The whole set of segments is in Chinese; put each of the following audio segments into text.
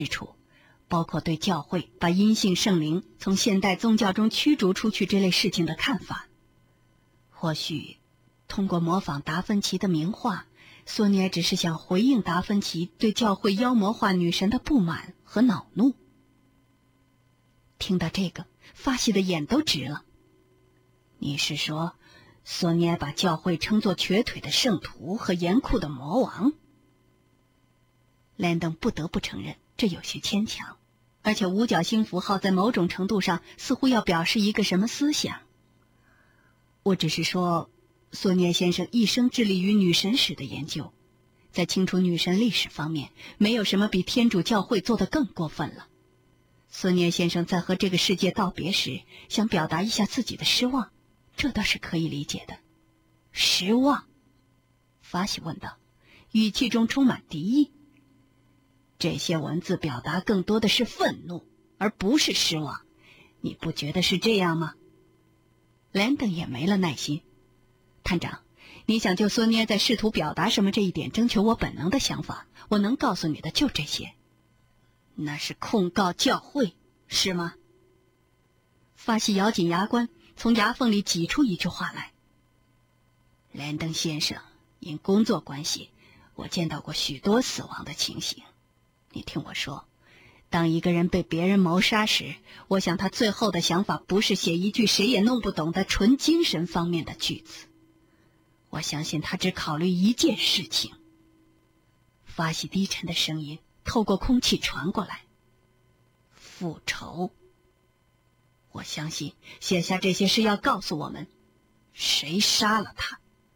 之处，包括对教会把阴性圣灵从现代宗教中驱逐出去这类事情的看法。或许通过模仿达芬奇的名画，索尼娅只是想回应达芬奇对教会妖魔化女神的不满和恼怒。听到这个，发西的眼都直了。你是说，索尼娅把教会称作瘸腿的圣徒和严酷的魔王？兰登不得不承认，这有些牵强，而且五角星符号在某种程度上似乎要表示一个什么思想。我只是说，索尼娅先生一生致力于女神史的研究，在清楚女神历史方面，没有什么比天主教会做得更过分了。索尼娅先生在和这个世界道别时，想表达一下自己的失望，这倒是可以理解的。失望？法西问道，语气中充满敌意。这些文字表达更多的是愤怒，而不是失望。你不觉得是这样吗？兰登也没了耐心。探长，你想就索尼娅在试图表达什么这一点征求我本能的想法，我能告诉你的就这些。那是控告教会，是吗？法西咬紧牙关，从牙缝里挤出一句话来。兰登先生，因工作关系，我见到过许多死亡的情形。你听我说，当一个人被别人谋杀时，我想他最后的想法不是写一句谁也弄不懂的纯精神方面的句子。我相信他只考虑一件事情。法西低沉的声音透过空气传过来。复仇。我相信写下这些是要告诉我们，谁杀了他。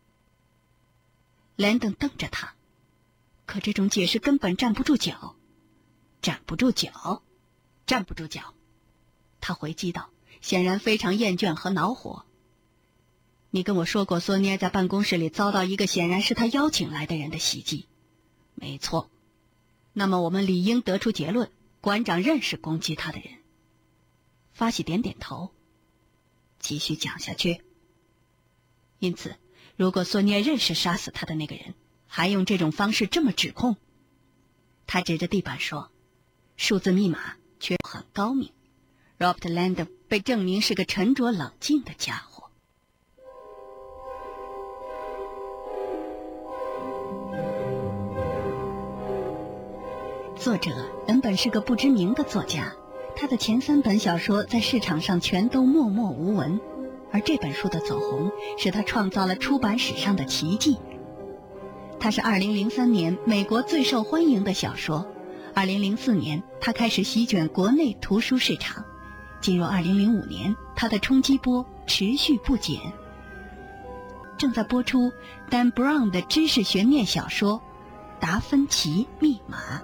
兰登瞪着他，可这种解释根本站不住脚。站不住脚，站不住脚。他回击道，显然非常厌倦和恼火。你跟我说过，索尼娅在办公室里遭到一个显然是他邀请来的人的袭击。没错。那么我们理应得出结论，馆长认识攻击他的人。法西点点头。继续讲下去。因此，如果索尼娅认识杀死他的那个人，还用这种方式这么指控，他指着地板说，数字密码却很高明。Robert Landon 被证明是个沉着冷静的家伙。作者原本是个不知名的作家，他的前3本小说在市场上全都默默无闻，而这本书的走红使他创造了出版史上的奇迹。它是2003年美国最受欢迎的小说。2004年，它开始席卷国内图书市场。进入2005年，它的冲击波持续不减。正在播出Dan Brown 的知识悬念小说《达芬奇密码》。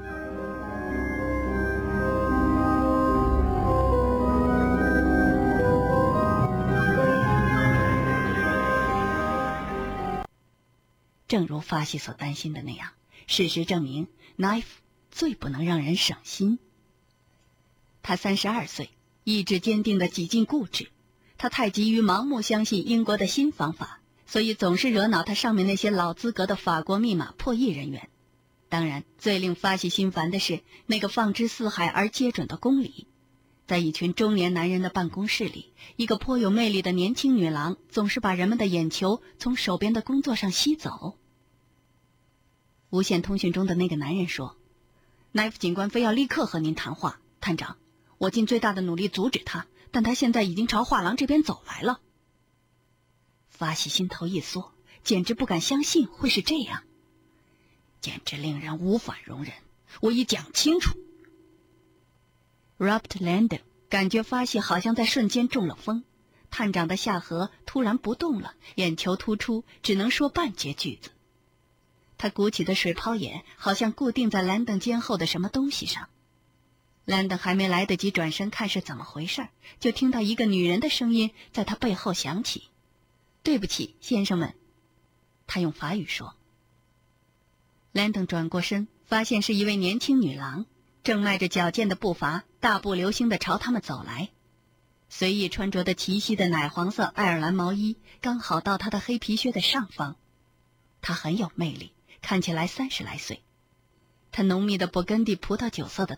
正如法西所担心的那样，事实证明 Knife 最不能让人省心。他32岁，意志坚定地几近固执。他太急于盲目相信英国的新方法，所以总是惹恼他上面那些老资格的法国密码破译人员。当然，最令法西心烦的是那个放之四海而皆准的公理。在一群中年男人的办公室里，一个颇有魅力的年轻女郎总是把人们的眼球从手边的工作上吸走。无线通讯中的那个男人说，奈夫警官非要立刻和您谈话，探长，我尽最大的努力阻止他，但他现在已经朝画廊这边走来了。法西心头一缩，简直不敢相信会是这样，简直令人无法容忍。我已讲清楚。Robert Landon 感觉法西好像在瞬间中了风，探长的下颌突然不动了，眼球突出，只能说半截句子。他鼓起的水泡眼好像固定在兰登肩后的什么东西上。兰登还没来得及转身看是怎么回事，就听到一个女人的声音在他背后响起。对不起，先生们，他用法语说。兰登转过身，发现是一位年轻女郎，正迈着矫健的步伐，大步流星地朝他们走来。随意穿着的齐膝的奶黄色爱尔兰毛衣刚好到她的黑皮靴的上方。她很有魅力，看起来30来岁。她浓密的勃艮第葡萄酒色的